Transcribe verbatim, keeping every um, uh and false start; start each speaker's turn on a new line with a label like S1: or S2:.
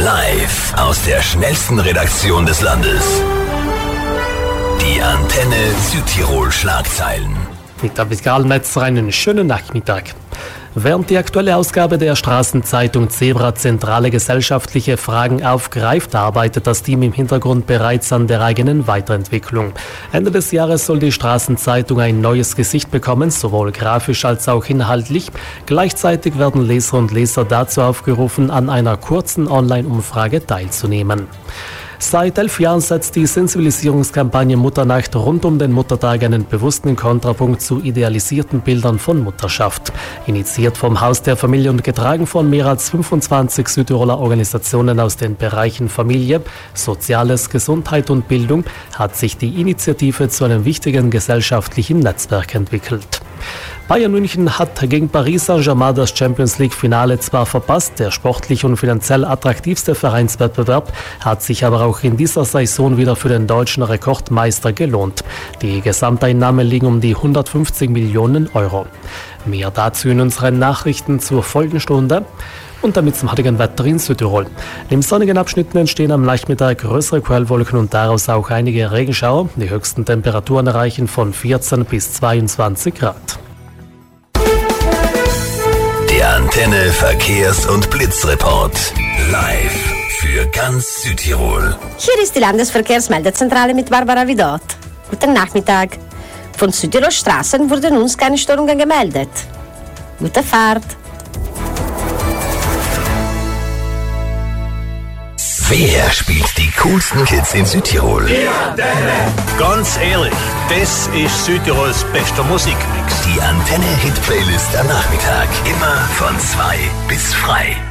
S1: Live aus der schnellsten Redaktion des Landes. Die Antenne Südtirol Schlagzeilen.
S2: Mit David Karlmetzer einen schönen Nachmittag. Während die aktuelle Ausgabe der Straßenzeitung Zebra zentrale gesellschaftliche Fragen aufgreift, arbeitet das Team im Hintergrund bereits an der eigenen Weiterentwicklung. Ende des Jahres soll die Straßenzeitung ein neues Gesicht bekommen, sowohl grafisch als auch inhaltlich. Gleichzeitig werden Leser und Leser dazu aufgerufen, an einer kurzen Online-Umfrage teilzunehmen. Seit elf Jahren setzt die Sensibilisierungskampagne Mutternacht rund um den Muttertag einen bewussten Kontrapunkt zu idealisierten Bildern von Mutterschaft. Initiiert vom Haus der Familie und getragen von mehr als fünfundzwanzig Südtiroler Organisationen aus den Bereichen Familie, Soziales, Gesundheit und Bildung hat sich die Initiative zu einem wichtigen gesellschaftlichen Netzwerk entwickelt. Bayern München hat gegen Paris Saint-Germain das Champions-League-Finale zwar verpasst, der sportlich und finanziell attraktivste Vereinswettbewerb hat sich aber auch in dieser Saison wieder für den deutschen Rekordmeister gelohnt. Die Gesamteinnahmen liegen um die hundertfünfzig Millionen Euro. Mehr dazu in unseren Nachrichten zur Folgenstunde. Und damit zum heutigen Wetter in Südtirol. In sonnigen Abschnitten entstehen am Nachmittag größere Quellwolken und daraus auch einige Regenschauer. Die höchsten Temperaturen erreichen von vierzehn bis zweiundzwanzig Grad.
S1: Der Antenne Verkehrs- und Blitzreport. Live für ganz Südtirol.
S3: Hier ist die Landesverkehrsmeldezentrale mit Barbara Vidot. Guten Nachmittag. Von Südtirol Straßen wurden uns keine Störungen gemeldet. Gute Fahrt.
S1: Wer spielt die coolsten Hits in Südtirol?
S4: Die Antenne. Ganz ehrlich, das ist Südtirols bester Musikmix.
S1: Die Antenne-Hit-Playlist am Nachmittag. Immer von zwei bis frei.